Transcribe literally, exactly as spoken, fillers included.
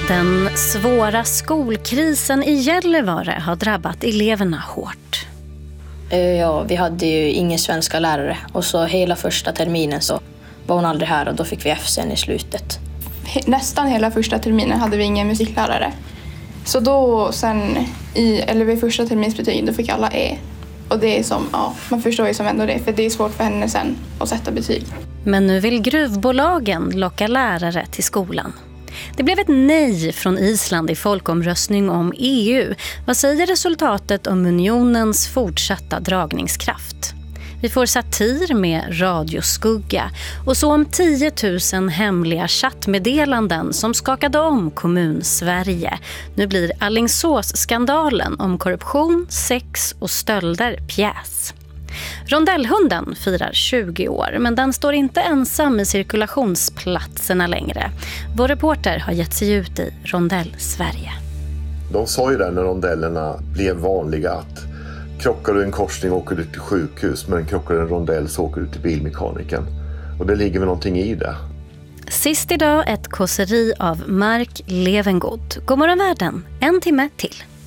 Den svåra skolkrisen i Gällivare har drabbat eleverna hårt. Ja, vi hade ju ingen svenska lärare och så hela första terminen så var hon aldrig här och då fick vi F sen i slutet. Nästan hela första terminen hade vi ingen musiklärare. Så då sen i, eller vid första terminsbetyg då fick alla E. Och det är som, ja, man förstår ju som ändå det, för det är svårt för henne sen att sätta betyg. Men nu vill gruvbolagen locka lärare till skolan. Det blev ett nej från Island i folkomröstning om E U. Vad säger resultatet om unionens fortsatta dragningskraft? Vi får satir med radioskugga och så om tio tusen hemliga chattmeddelanden som skakade om kommun-Sverige. Nu blir Alingsås-skandalen om korruption, sex och stölder pjäs. Rondellhunden firar tjugo år, men den står inte ensam i cirkulationsplatserna längre. Vår reporter har gett sig ut i Rondell-Sverige. De sa ju där när rondellerna blev vanliga att krockar du en korsning åker du till sjukhus, men krockar du en rondell så åker du till bilmekaniken. Och det ligger väl någonting i det. Sist idag ett kåseri av Mark Levengood. God morgon världen, en timme till.